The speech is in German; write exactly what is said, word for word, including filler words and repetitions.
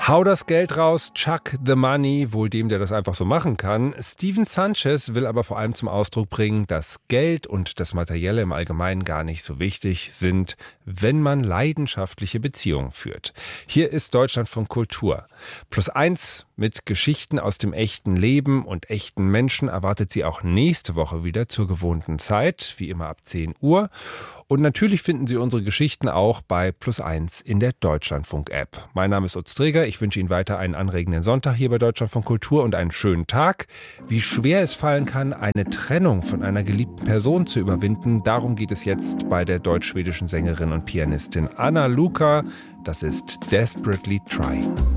Hau das Geld raus, chuck the money, wohl dem, der das einfach so machen kann. Steven Sanchez will aber vor allem zum Ausdruck bringen, dass Geld und das Materielle im Allgemeinen gar nicht so wichtig sind, wenn man leidenschaftliche Beziehungen führt. Hier ist Deutschlandfunk Kultur. Plus eins mit Geschichten aus dem echten Leben und echten Menschen erwartet Sie auch nächste Woche wieder zur gewohnten Zeit, wie immer ab zehn Uhr. Und natürlich finden Sie unsere Geschichten auch bei Plus eins in der Deutschlandfunk-App. Mein Name ist Utz Träger. Ich wünsche Ihnen weiter einen anregenden Sonntag hier bei Deutschlandfunk Kultur und einen schönen Tag. Wie schwer es fallen kann, eine Trennung von einer geliebten Person zu überwinden, darum geht es jetzt bei der deutsch-schwedischen Sängerin und Pianistin Anna Luka. Das ist Desperately Trying.